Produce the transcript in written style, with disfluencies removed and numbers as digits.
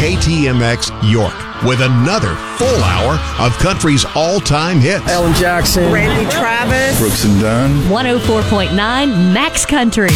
KTMX York with another full hour of country's all-time hits. Alan Jackson, Randy Travis, Brooks and Dunn, 104.9 Max Country.